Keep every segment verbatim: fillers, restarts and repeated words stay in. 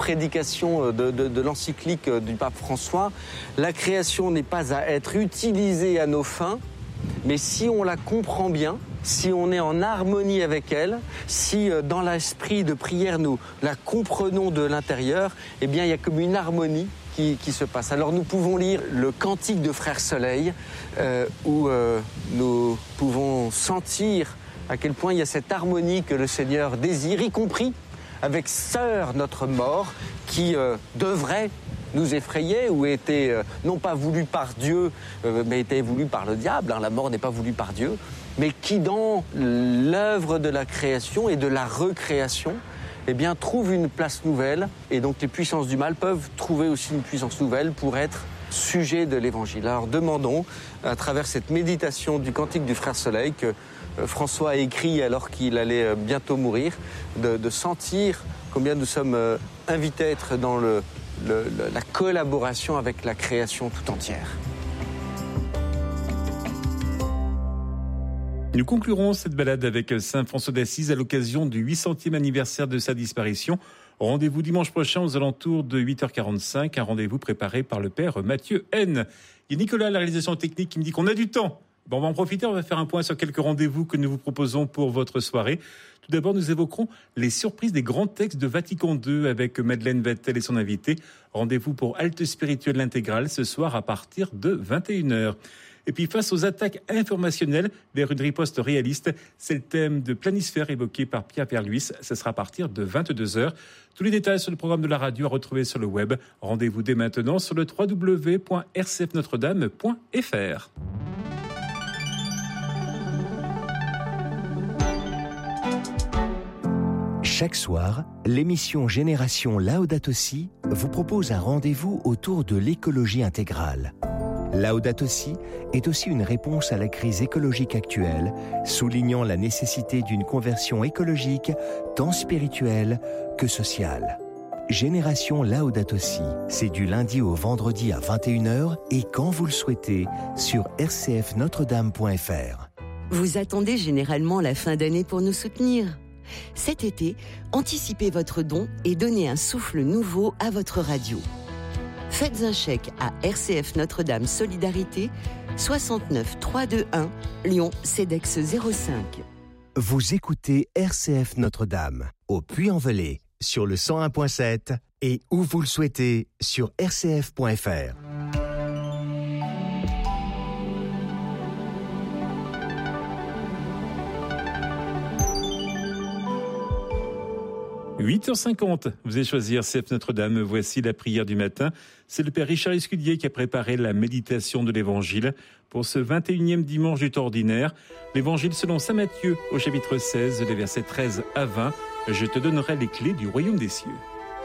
prédication de, de, de l'encyclique du pape François, la création n'est pas à être utilisée à nos fins, mais si on la comprend bien, si on est en harmonie avec elle, si dans l'esprit de prière nous la comprenons de l'intérieur, eh bien il y a comme une harmonie qui, qui se passe. Alors nous pouvons lire le cantique de Frère Soleil, euh, où euh, nous pouvons sentir à quel point il y a cette harmonie que le Seigneur désire, y compris avec Sœur notre mort, qui euh, devrait nous effrayer ou était euh, non pas voulu par Dieu, euh, mais était voulu par le diable. Hein, la mort n'est pas voulue par Dieu, mais qui dans l'œuvre de la création et de la recréation, eh bien, trouve une place nouvelle. Et donc les puissances du mal peuvent trouver aussi une puissance nouvelle pour être sujet de l'Évangile. Alors demandons, à travers cette méditation du cantique du Frère Soleil, que François a écrit alors qu'il allait bientôt mourir, de, de sentir combien nous sommes invités à être dans le, le, le, la collaboration avec la création tout entière. Nous conclurons cette balade avec Saint François d'Assise à l'occasion du huit centième anniversaire de sa disparition. Rendez-vous dimanche prochain aux alentours de huit heures quarante-cinq, un rendez-vous préparé par le père Mathieu N. Il y a Nicolas, la réalisation technique, qui me dit qu'on a du temps. Bon, on va en profiter, on va faire un point sur quelques rendez-vous que nous vous proposons pour votre soirée. Tout d'abord, nous évoquerons les surprises des grands textes de Vatican deux avec Madeleine Vettel et son invité. Rendez-vous pour Halte Spirituelle Intégrale ce soir à partir de vingt et une heures. Et puis, face aux attaques informationnelles vers une riposte réaliste, c'est le thème de Planisphère évoqué par Pierre Perluis. Ce sera à partir de vingt-deux heures. Tous les détails sur le programme de la radio à retrouver sur le web. Rendez-vous dès maintenant sur le w w w point r c f notre dame point f r. Chaque soir, l'émission Génération Laudato Si vous propose un rendez-vous autour de l'écologie intégrale. Laudato Si est aussi une réponse à la crise écologique actuelle, soulignant la nécessité d'une conversion écologique tant spirituelle que sociale. Génération Laudato Si, c'est du lundi au vendredi à vingt et une heures et quand vous le souhaitez sur r c f notre dame point f r. Vous attendez généralement la fin d'année pour nous soutenir. Cet été, anticipez votre don et donnez un souffle nouveau à votre radio. Faites un chèque à R C F Notre-Dame Solidarité, soixante-neuf trois cent vingt-et-un, Lyon, CEDEX zéro cinq. Vous écoutez R C F Notre-Dame, au Puy-en-Velay, sur le cent un virgule sept et où vous le souhaitez, sur r c f point f r. huit heures cinquante, vous avez choisi R C F Notre-Dame. Voici la prière du matin. C'est le Père Richard Escudier qui a préparé la méditation de l'Évangile pour ce vingt et unième dimanche du temps ordinaire. L'Évangile selon saint Matthieu au chapitre seize, les versets treize à vingt. Je te donnerai les clés du royaume des cieux.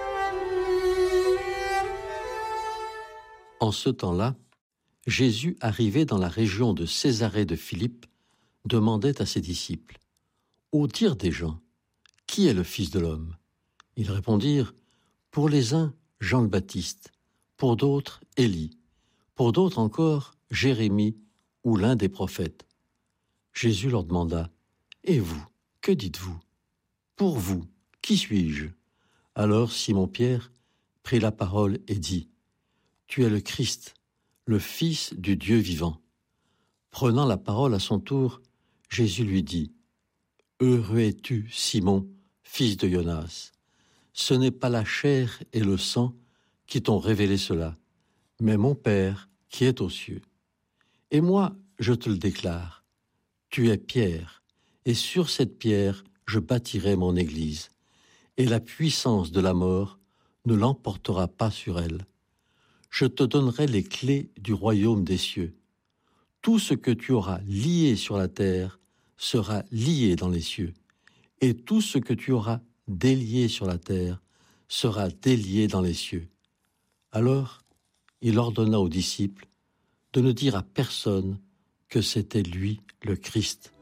En ce temps-là, Jésus, arrivé dans la région de Césarée de Philippe, demandait à ses disciples : au dire des gens, qui est le Fils de l'homme ? Ils répondirent : pour les uns, Jean le Baptiste, pour d'autres, Élie, pour d'autres encore, Jérémie ou l'un des prophètes. Jésus leur demanda : et vous, que dites-vous ? Pour vous, qui suis-je ? Alors Simon-Pierre prit la parole et dit : tu es le Christ, le Fils du Dieu vivant. Prenant la parole à son tour, Jésus lui dit : heureux es-tu, Simon, fils de Jonas. Ce n'est pas la chair et le sang qui t'ont révélé cela, mais mon Père qui est aux cieux. Et moi, je te le déclare, tu es Pierre, et sur cette pierre, je bâtirai mon Église, et la puissance de la mort ne l'emportera pas sur elle. Je te donnerai les clés du royaume des cieux. Tout ce que tu auras lié sur la terre sera lié dans les cieux, et tout ce que tu auras délié sur la terre sera délié dans les cieux. Alors, il ordonna aux disciples de ne dire à personne que c'était lui le Christ.